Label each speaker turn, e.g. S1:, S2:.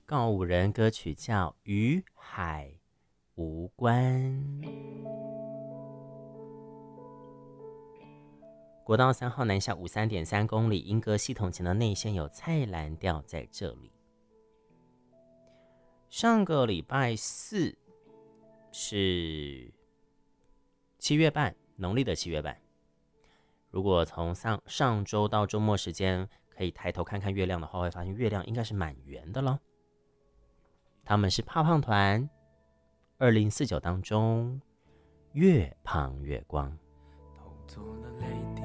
S1: 告五人歌曲叫《与海无关》。国道3号南下53.3公里，莺歌系统前的内线有菜篮吊在这里。上个礼拜四是7月半，农历的7月半。如果从上周到周末时间可以抬头看看月亮的话，会发现月亮应该是满圆的咯。他们是怕胖团2049当中越胖越光。
S2: 偷走了泪